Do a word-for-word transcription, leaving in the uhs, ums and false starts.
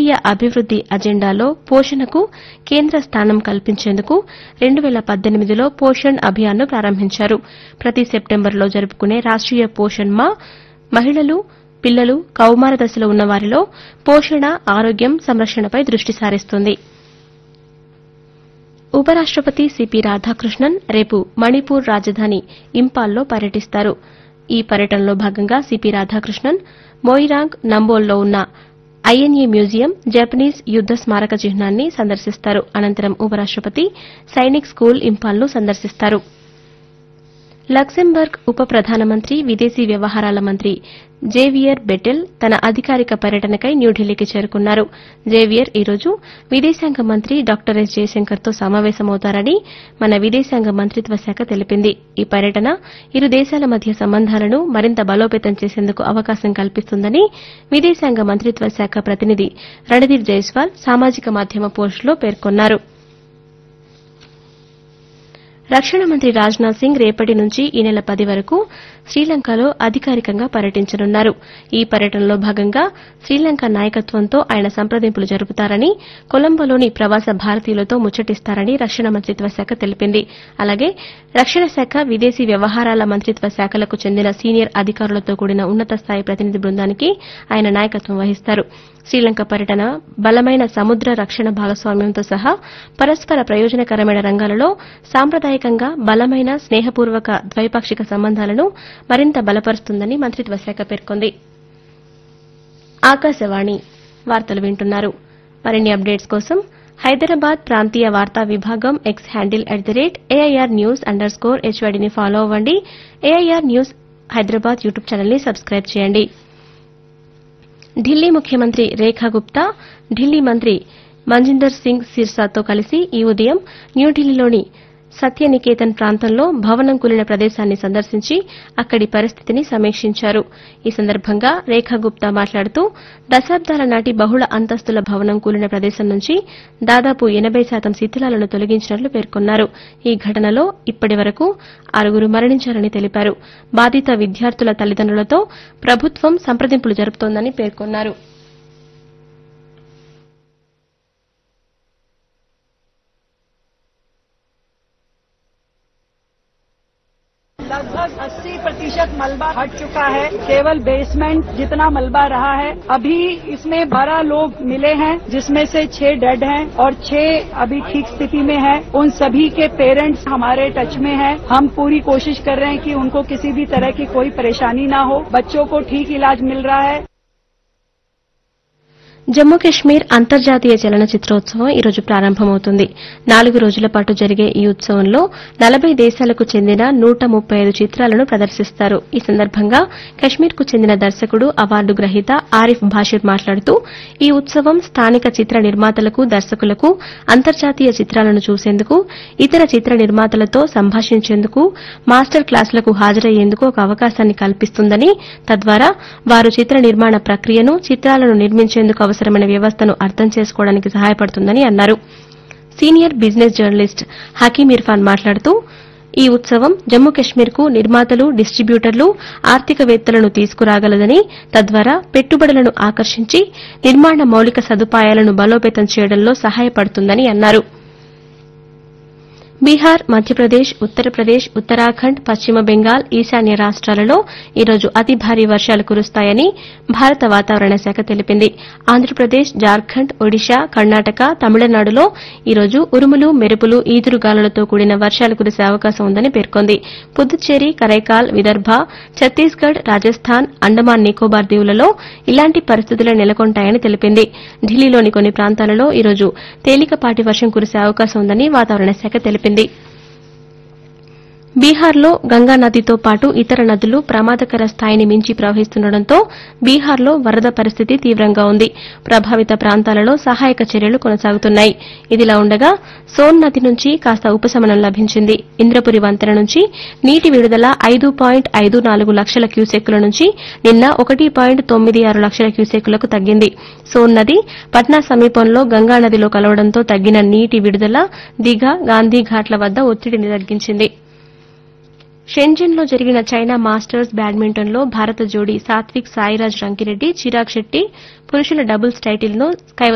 జాతీయ అభివృద్ది అజెండాలో పోషణకు కేంద్ర స్థానం కల్పించేందుకు రెండు వేల పద్దెనిమిదిలో పోషణ్ అభియాన్ను ప్రారంభించారు. ప్రతి సెప్టెంబర్లో జరుపుకునే రాష్ట్రీయ పోషణ్ మా మహిళలు, పిల్లలు, కౌమార దశలో ఉన్న వారిలో పోషణ, ఆరోగ్యం, సంరక్షణపై దృష్టి సారిస్తుంది. ఉపరాష్టపతి సిపి రాధాకృష్ణన్ రేపు మణిపూర్ రాజధాని ఇంపాల్లో పర్యటిస్తారు. ఈ పర్యటనలో భాగంగా సిపి రాధాకృష్ణన్ మోయిరాంగ్, నంబోల్లో ఉన్న ఐఎన్ఏ మ్యూజియం, జపనీస్ యుద్ద స్మారక చిహ్నాన్ని సందర్శిస్తారు. అనంతరం ఉపరాష్టపతి సైనిక్ స్కూల్ ఇంపాల్ను సందర్శిస్తారు. లక్సెంబర్గ్ ఉప ప్రధానమంత్రి, విదేశీ వ్యవహారాల మంత్రి జేవియర్ బెటెల్ తన అధికారిక పర్యటనకై న్యూఢిల్లీకి చేరుకున్నారు. జేవియర్ ఈ రోజు విదేశాంగ మంత్రి డాక్టర్ ఎస్ జయశంకర్తో సమావేశమవుతారని మన విదేశాంగ మంత్రిత్వ శాఖ తెలిపింది. ఈ పర్యటన ఇరు దేశాల మధ్య సంబంధాలను మరింత బలోపేతం చేసేందుకు అవకాశం కల్పిస్తుందని విదేశాంగ మంత్రిత్వ శాఖ ప్రతినిధి రణదీప్ జైస్వాల్ సామాజిక మాధ్యమ పోస్టులో పేర్కొన్నారు. రక్షణ మంత్రి రాజ్నాథ్ సింగ్ రేపటి నుంచి ఈ నెల పది వరకు శ్రీలంకలో అధికారికంగా పర్యటించనున్నారు. ఈ పర్యటనలో భాగంగా శ్రీలంక నాయకత్వంతో ఆయన సంప్రదింపులు జరుపుతారని, కొలంబోలోని ప్రవాస భారతీయులతో ముచ్చటిస్తారని రక్షణ మంత్రిత్వ శాఖ తెలిపింది. అలాగే రక్షణ శాఖ, విదేశీ వ్యవహారాల మంత్రిత్వ శాఖలకు చెందిన సీనియర్ అధికారులతో కూడిన ఉన్నత స్థాయి ప్రతినిధి బృందానికి ఆయన నాయకత్వం వహిస్తారు. శ్రీలంక పర్యటన బలమైన సముద్ర రక్షణ భాగస్వామ్యంతో సహా పరస్పర ప్రయోజనకరమైన రంగాలలో సాంప్రదాయకంగా బలమైన స్నేహపూర్వక ద్వైపాక్షిక సంబంధాలను మరింత బలపరుస్తుందని మంత్రిత్వ శాఖ పేర్కొంది. ఆకాశవాణి వార్తలు వింటున్నారు. మరిన్ని అప్డేట్స్ కోసం హైదరాబాద్ ప్రాంతీయ వార్తా విభాగం X handle at the rate AIR news under score హెచ్వైడీని follow అవ్వండి. ఏఐఆర్ న్యూస్ హైదరాబాద్ యూట్యూబ్ ఛానల్ని సబ్స్క్రైబ్ చేయండి. ఢిల్లీ ముఖ్యమంత్రి రేఖా గుప్తా ఢిల్లీ మంత్రి మంజిందర్ సింగ్ సిర్సాతో కలిసి ఈ ఉదయం న్యూఢిల్లీలోని సత్యనికేతన్ ప్రాంతంలో భవనం కూలిన ప్రదేశాన్ని సందర్శించి అక్కడి పరిస్థితిని సమీక్షించారు. ఈ సందర్భంగా రేఖా గుప్తా మాట్లాడుతూ దశాబ్దాల నాటి బహుళ అంతస్తుల భవనం కూలిన ప్రదేశం నుంచి దాదాపు ఎనబై శాతం శిథిలాలను తొలగించినట్లు పేర్కొన్నారు. ఈ ఘటనలో ఇప్పటి వరకు ఆరుగురు మరణించారని తెలిపారు. బాధిత విద్యార్థుల తల్లిదండ్రులతో ప్రభుత్వం సంప్రదింపులు జరుపుతోందని పేర్కొన్నారు. लगभग अस्सी प्रतिशत मलबा हट चुका है. केवल बेसमेंट जितना मलबा रहा है. अभी इसमें बारह लोग मिले हैं, जिसमें से छह डेड हैं और छह अभी ठीक स्थिति में हैं. उन सभी के पेरेंट्स हमारे टच में हैं. हम पूरी कोशिश कर रहे हैं कि उनको किसी भी तरह की कोई परेशानी ना हो. बच्चों को ठीक इलाज मिल रहा है. జమ్మూ కశ్మీర్ అంతర్జాతీయ చలనచిత్రోత్సవం ఈ రోజు ప్రారంభమవుతుంది. నాలుగు రోజుల పాటు జరిగే ఈ ఉత్సవంలో నలభై దేశాలకు చెందిన నూట ముప్పై ఐదు చిత్రాలను ప్రదర్శిస్తారు. ఈ సందర్భంగా కశ్మీర్కు చెందిన దర్శకుడు, అవార్డు గ్రహీత ఆరిఫ్ భాషిర్ మాట్లాడుతూ ఈ ఉత్సవం స్థానిక చిత్ర నిర్మాతలకు, దర్శకులకు అంతర్జాతీయ చిత్రాలను చూసేందుకు, ఇతర చిత్ర నిర్మాతలతో సంభాషించేందుకు, మాస్టర్ క్లాసులకు హాజరయ్యేందుకు ఒక అవకాశాన్ని కల్పిస్తుందని, తద్వారా వారు చిత్ర నిర్మాణ ప్రక్రియను, చిత్రాలను నిర్మించేందుకు అవసరమైన వ్యవస్థను అర్థం చేసుకోవడానికి సహాయపడుతుందని అన్నారు. Senior business journalist Hakim Irfan మాట్లాడుతూ ఈ ఉత్సవం జమ్మూ కశ్మీర్కు నిర్మాతలు, డిస్టిబ్యూటర్లు, ఆర్థికవేత్తలను తీసుకురాగలదని, తద్వారా పెట్టుబడులను ఆకర్షించి నిర్మాణ మౌలిక సదుపాయాలను బలోపేతం చేయడంలో సహాయపడుతుందని అన్నారు. బీహార్, మధ్యప్రదేశ్, ఉత్తరప్రదేశ్, ఉత్తరాఖండ్, పశ్చిమ బెంగాల్, ఈశాన్య రాష్ట్రాలలో ఈ రోజు అతి భారీ వర్షాలు కురుస్తాయని భారత వాతావరణ శాఖ తెలిపింది. ఆంధ్రప్రదేశ్, జార్ఖండ్, ఒడిశా, కర్ణాటక, తమిళనాడులో ఈ రోజు ఉరుములు, మెరుపులు, ఈదురుగాలులతో కూడిన వర్షాలు కురిసే అవకాశం ఉందని పేర్కొంది. పుదుచ్చేరి, కరైకాల్, విదర్భ, ఛత్తీస్గఢ్, రాజస్థాన్, అండమాన్ నికోబార్ దీవులలో ఇలాంటి పరిస్థితులే నెలకొంటాయని తెలిపింది. ఢిల్లీలోని కొన్ని ప్రాంతాలలో ఈ రోజు తేలికపాటి వర్షం కురిసే అవకాశం ఉందని వాతావరణ శాఖ తెలిపింది. బీహార్లో గంగా నదితో పాటు ఇతర నదులు ప్రమాదకర స్థాయిని మించి ప్రవహిస్తుండటంతో బీహార్లో వరద పరిస్థితి తీవ్రంగా ఉంది. ప్రభావిత ప్రాంతాలలో సహాయక చర్యలు కొనసాగుతున్నాయి. ఇదిలా ఉండగా సోన్ నది నుంచి కాస్త ఉపశమనం లభించింది. ఇంద్రపురి వంతెన నుంచి నీటి విడుదల ఐదు పాయింట్ ఐదు నాలుగు లక్షల క్యూసెక్కుల నుంచి నిన్న ఒకటి పాయింట్ తొమ్మిది ఆరు లక్షల క్యూసెక్కులకు తగ్గింది. సోన్ నది పట్నా సమీపంలో గంగా నదిలో కలవడంతో తగ్గిన నీటి విడుదల దిఘా, గాంధీఘాట్ల వద్ద ఒత్తిడిని తగ్గించింది. షెంజన్లో జరిగిన చైనా మాస్టర్స్ బ్యాడ్మింటన్లో భారత జోడీ సాత్విక్ సాయిరాజ్ రంకిరెడ్డి, చిరాగ్ శెట్టి పురుషుల డబుల్స్ టైటిల్ను